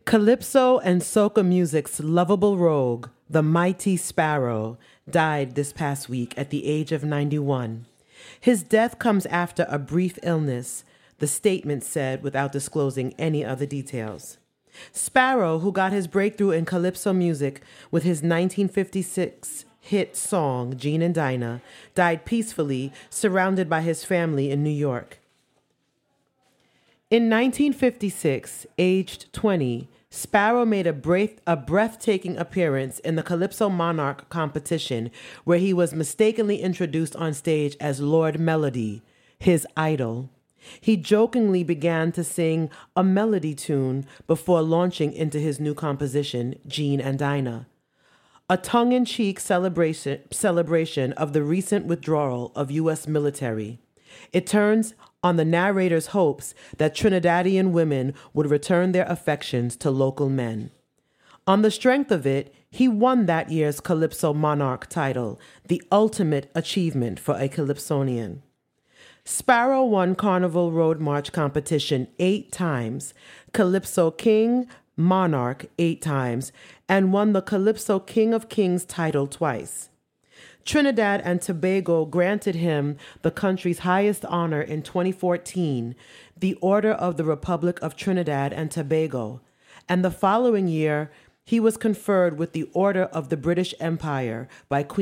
Calypso and soca music's lovable rogue, the mighty Sparrow, died this past week at the age of 91. His death comes after a brief illness, the statement said without disclosing any other details. Sparrow, who got his breakthrough in calypso music with his 1956 hit song Gene and Dinah, died peacefully, surrounded by his family in New York. In 1956, aged 20, Sparrow made a breathtaking appearance in the Calypso Monarch competition, where he was mistakenly introduced on stage as Lord Melody, his idol. He jokingly began to sing a melody tune before launching into his new composition, Gene and Dinah, a tongue-in-cheek celebration of the recent withdrawal of U.S. military. It turns on the narrator's hopes that Trinidadian women would return their affections to local men. On the strength of it, he won that year's Calypso Monarch title, the ultimate achievement for a Calypsonian. Sparrow won Carnival Road March competition 8 times, Calypso King, Monarch 8 times, and won the Calypso King of Kings title twice. Trinidad and Tobago granted him the country's highest honor in 2014, the Order of the Republic of Trinidad and Tobago, and the following year, he was conferred with the Order of the British Empire by Queen